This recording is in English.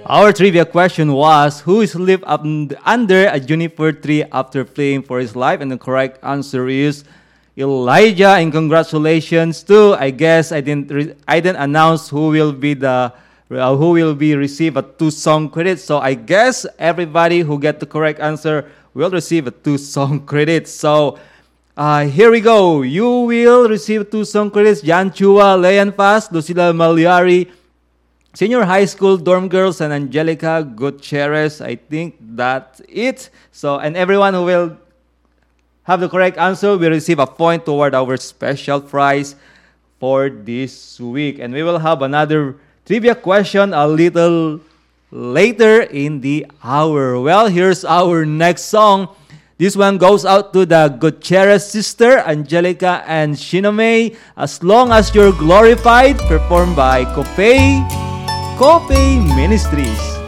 Our trivia question was, who slept under a juniper tree after fleeing for his life? And the correct answer is Elijah. And congratulations to, I guess I didn't announce who will be receive a 2 song credit. So I guess everybody who get the correct answer will receive a 2 song credit. So here we go. You will receive 2 song credits. Jan Chua, Leon Fast, Lucila Malyari, Senior High School Dorm Girls, and Angelica Gutierrez. I think that's it. So, and everyone who will have the correct answer will receive a point toward our special prize for this week. And we will have another trivia question a little later in the hour. Well, here's our next song. This one goes out to the Gutierrez sister, Angelica and Shinome. As Long as You're Glorified, performed by Cope Ministries.